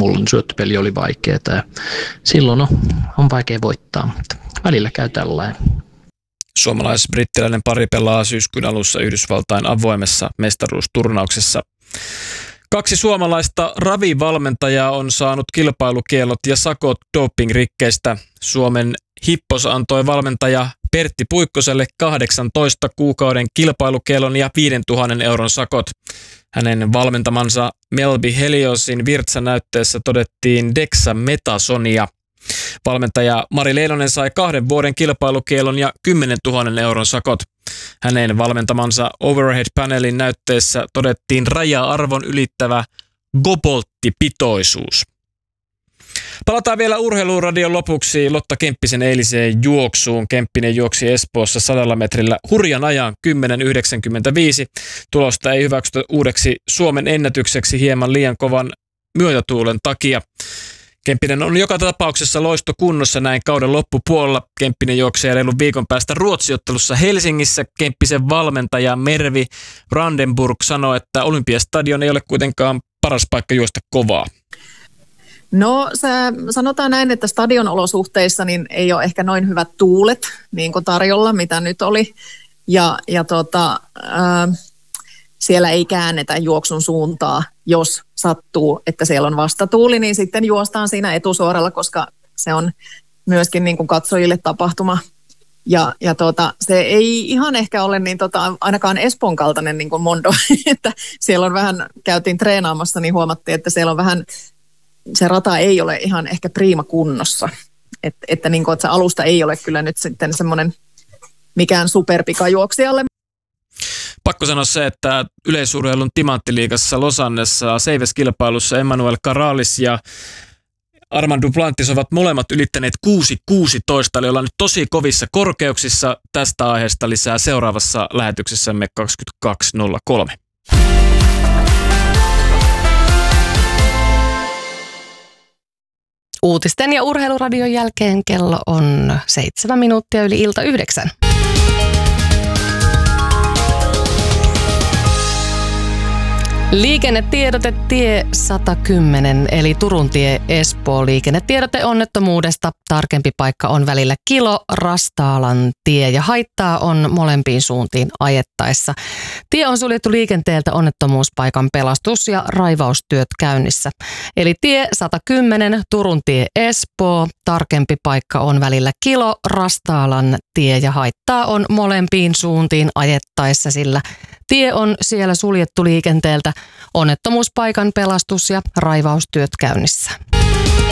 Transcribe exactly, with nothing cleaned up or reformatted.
mulla syöttöpeli oli vaikeaa ja silloin on, on vaikea voittaa, mutta välillä käy tällainen. Suomalais-brittiläinen pari pelaa syyskuun alussa Yhdysvaltain avoimessa mestaruusturnauksessa. Kaksi suomalaista ravivalmentajaa on saanut kilpailukiellot ja sakot dopingrikkeistä. Suomen Hippos antoi valmentaja Pertti Puikkoselle kahdeksantoista kuukauden kilpailukiellon ja viisituhatta euron sakot. Hänen valmentamansa Melby Heliosin virtsanäytteessä todettiin dexametasonia. Valmentaja Mari Leinonen sai kahden vuoden kilpailukiellon ja kymmenentuhatta euron sakot. Hänen valmentamansa Overhead-panelin näytteessä todettiin raja-arvon ylittävä kobolttipitoisuus. Palataan vielä Urheiluradion lopuksi Lotta Kemppisen eiliseen juoksuun. Kemppinen juoksi Espoossa sadalla metrillä hurjan ajan kymmenen yhdeksänkymmentäviisi. Tulosta ei hyväksytä uudeksi Suomen ennätykseksi hieman liian kovan myötätuulen takia. Kemppinen on joka tapauksessa loistokunnossa näin kauden loppupuolella. Kemppinen juoksee reilun viikon päästä Ruotsiottelussa Helsingissä. Kemppisen valmentaja Mervi Brandenburg sanoi, että Olympiastadion ei ole kuitenkaan paras paikka juosta kovaa. No se, sanotaan näin, että stadionolosuhteissa niin ei ole ehkä noin hyvät tuulet niin kuin tarjolla, mitä nyt oli. Ja, ja tota, ää, siellä ei käännetä juoksun suuntaa, jos sattuu, että siellä on vastatuuli, niin sitten juostaan siinä etusuoralla, koska se on myöskin niin kuin katsojille tapahtuma. Ja, ja tota, se ei ihan ehkä ole niin tota, ainakaan Espoon kaltainen niin kuin Mondo, että siellä on vähän, käytiin treenaamassa, niin huomattiin, että siellä on vähän, se rata ei ole ihan ehkä priima kunnossa. Et, että, niin kuin, että se alusta ei ole kyllä nyt sitten semmoinen mikään superpikajuoksijalle. Pakko sanoa se, että yleisurheilun timanttiliigassa Losannessa Seives-kilpailussa Emmanuel Caralis ja Armand Duplantis ovat molemmat ylittäneet kuusi kuusitoista, eli ollaan nyt tosi kovissa korkeuksissa. Tästä aiheesta lisää seuraavassa lähetyksessämme kaksikymmentäkaksi nolla kolme. Uutisten ja Urheiluradion jälkeen kello on seitsemän minuuttia yli ilta yhdeksän. Liikennetiedote tie sata kymmenen eli Turun tie Espoo. Liikennetiedote onnettomuudesta. Tarkempi paikka on välillä Kilo Rastaalan tie ja haittaa on molempiin suuntiin ajettaessa. Tie on suljettu liikenteeltä onnettomuuspaikan pelastus- ja raivaustyöt käynnissä. Eli tie sata kymmenen Turun tie Espoo. Tarkempi paikka on välillä Kilo Rastaalan tie ja haittaa on molempiin suuntiin ajettaessa, sillä tie on siellä suljettu liikenteeltä, onnettomuuspaikan pelastus- ja raivaustyöt käynnissä.